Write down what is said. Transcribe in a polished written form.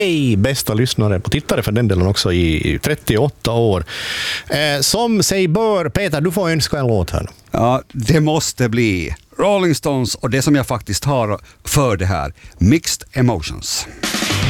bästa lyssnare på tittare för den delen också i 38 år. Som sig bör, Peter, du får önska en låt här. Ja, det måste bli Rolling Stones och det som jag faktiskt har för det här, Mixed Emotions.